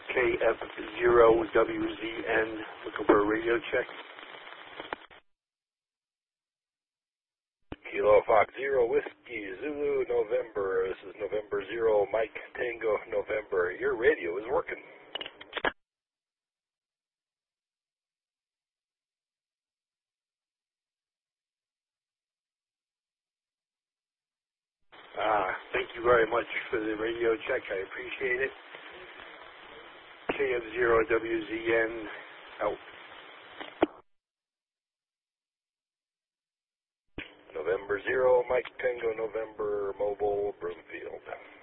KF0WZN, looking for a radio check. Kilo Fox 0 Whiskey Zulu November. This is November 0 Mike Tango November. Your radio is working. Thank you very much for the radio check. I appreciate it. KF0WZN out. November 0 Mike Tango November Mobile Broomfield.